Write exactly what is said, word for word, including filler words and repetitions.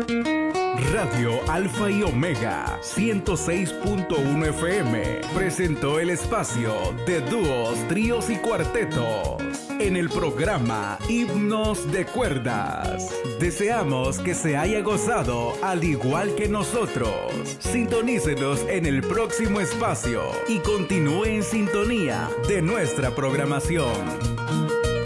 Radio Alfa y Omega ciento seis punto uno F M presentó el espacio de dúos, tríos y cuartetos en el programa Himnos de Cuerdas. Deseamos que se haya gozado al igual que nosotros. Sintonícenos en el próximo espacio y continúe en sintonía de nuestra programación.